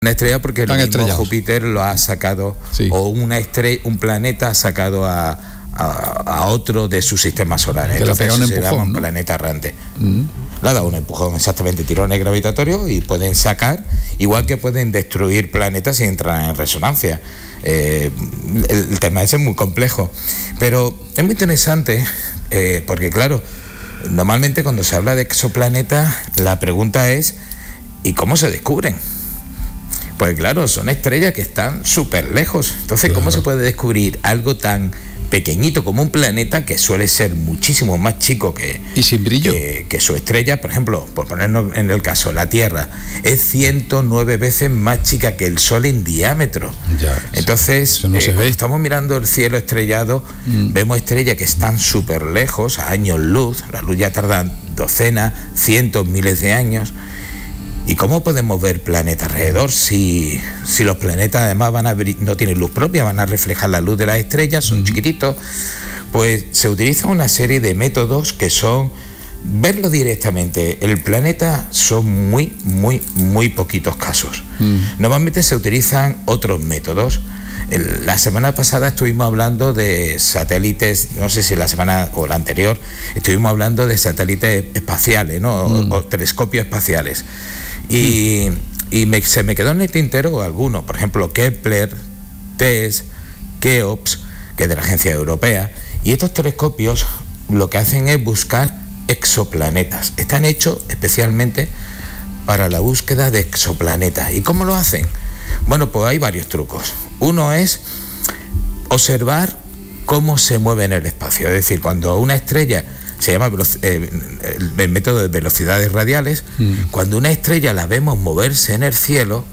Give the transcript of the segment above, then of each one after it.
Una estrella porque el mismo Júpiter lo ha sacado, sí. O un planeta ha sacado a otro de sus sistemas solares. Que entonces un se empujón, llama un ¿no? planeta errante. Le ha dado un empujón, exactamente, tirones gravitatorios, y pueden sacar, igual que pueden destruir planetas si entran en resonancia. El tema ese es muy complejo, pero es muy interesante porque, claro, normalmente cuando se habla de exoplanetas, la pregunta es: ¿y cómo se descubren? Pues claro, son estrellas que están súper lejos. Entonces, claro, ¿cómo se puede descubrir algo tan pequeñito como un planeta, que suele ser muchísimo más chico que, y sin brillo, que su estrella? Por ejemplo, por ponernos en el caso, la Tierra es 109 veces más chica que el Sol en diámetro. Ya, entonces, no cuando estamos mirando el cielo estrellado, vemos estrellas que están súper lejos, a años luz. La luz ya tarda docenas, cientos, miles de años. ¿Y cómo podemos ver planetas alrededor si los planetas además no tienen luz propia, van a reflejar la luz de las estrellas, son chiquititos? Pues se utiliza una serie de métodos que son verlo directamente. El planeta son muy, muy, muy poquitos casos. Normalmente se utilizan otros métodos. La semana pasada estuvimos hablando de satélites, no sé si la semana o la anterior, estuvimos hablando de satélites espaciales, ¿no? O telescopios espaciales. Y se me quedó en el tintero algunos, por ejemplo, Kepler, TESS, Keops, que es de la Agencia Europea. Y estos telescopios lo que hacen es buscar exoplanetas. Están hechos especialmente para la búsqueda de exoplanetas. ¿Y cómo lo hacen? Bueno, pues hay varios trucos. Uno es observar cómo se mueve en el espacio. Es decir, cuando una estrella, se llama el método de velocidades radiales, cuando una estrella la vemos moverse en el cielo,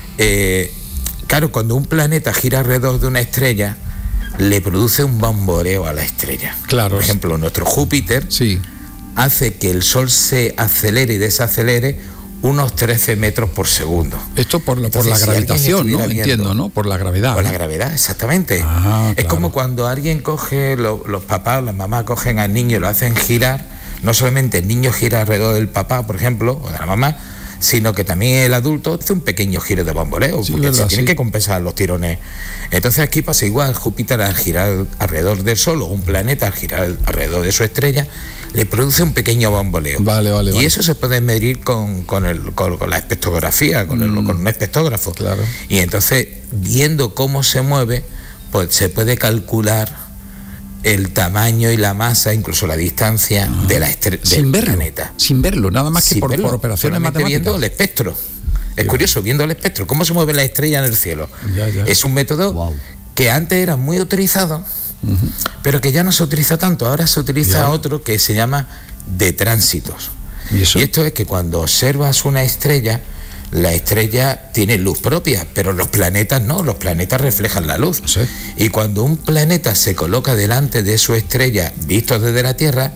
claro, cuando un planeta gira alrededor de una estrella, le produce un bamboleo a la estrella. Claro. Por ejemplo, nuestro Júpiter hace que el Sol se acelere y desacelere unos 13 metros por segundo. Esto por la gravitación, ¿no? Entiendo, ¿no? Por la gravedad. Por la gravedad, exactamente. Es como cuando alguien coge, los papás, las mamás cogen al niño y lo hacen girar. No solamente el niño gira alrededor del papá, por ejemplo, o de la mamá, sino que también el adulto hace un pequeño giro de bamboleo, porque se tienen que compensar los tirones. Entonces aquí pasa igual. Júpiter, al girar alrededor del Sol, o un planeta al girar alrededor de su estrella, le produce un pequeño bamboleo. Y eso se puede medir con la espectrografía, con un espectógrafo. Claro. Y entonces, viendo cómo se mueve, pues se puede calcular el tamaño y la masa, incluso la distancia de la del planeta. Sin verlo, nada más que por operaciones matemáticas. Viendo el espectro. Es curioso, viendo el espectro, cómo se mueve la estrella en el cielo. Es un método que antes era muy utilizado, pero que ya no se utiliza tanto. Ahora se utiliza otro que se llama de tránsitos. ¿Y esto es que cuando observas una estrella, la estrella tiene luz propia, pero los planetas no, los planetas reflejan la luz. Y cuando un planeta se coloca delante de su estrella, visto desde la Tierra,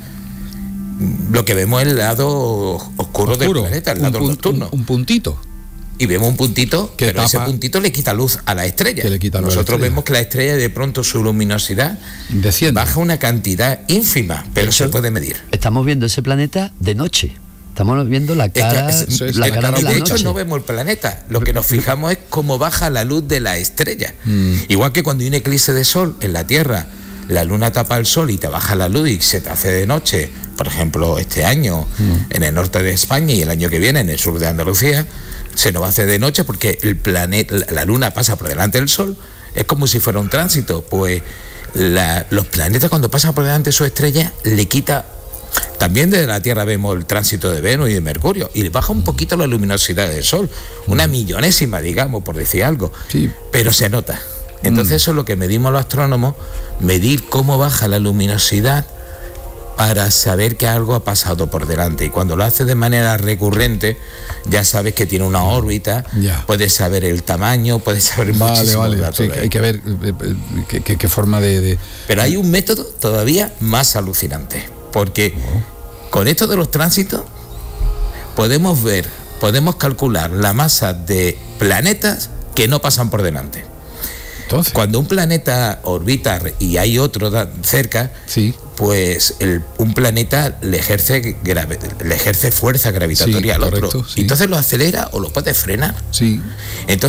lo que vemos es el lado oscuro del planeta, el lado nocturno. Un puntito. Y vemos un puntito, pero ese puntito le quita luz a la estrella. Nosotros vemos que la estrella, de pronto, su luminosidad baja una cantidad ínfima, pero se puede medir. Estamos viendo ese planeta de noche. Estamos viendo la cara, de la de hecho, noche. no vemos el planeta. Lo que nos fijamos es cómo baja la luz de la estrella. Igual que cuando hay un eclipse de sol en la Tierra, la luna tapa el sol y te baja la luz y se te hace de noche. Por ejemplo, este año en el norte de España y el año que viene en el sur de Andalucía, se nos hace de noche porque el planeta, la luna pasa por delante del sol. Es como si fuera un tránsito. Pues los planetas, cuando pasan por delante de su estrella, le quita. También desde la Tierra vemos el tránsito de Venus y de Mercurio, y le baja un poquito la luminosidad del Sol, una millonésima, digamos, por decir algo, pero se nota. Entonces eso es lo que medimos los astrónomos, medir cómo baja la luminosidad para saber que algo ha pasado por delante. Y cuando lo haces de manera recurrente, ya sabes que tiene una órbita, puedes saber el tamaño, puedes saber muchísimos datos. Hay que ver qué forma de... Pero hay un método todavía más alucinante, porque con esto de los tránsitos podemos calcular la masa de planetas que no pasan por delante. Entonces, cuando un planeta orbita y hay otro cerca, pues un planeta le ejerce fuerza gravitatoria al otro. Correcto, sí. Entonces lo acelera o lo puede frenar. Sí. Entonces